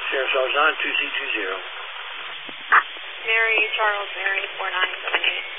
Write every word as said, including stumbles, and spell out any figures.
Sheriff's Office on two C two zero. Mary, Charles, Mary, four nine seven eight.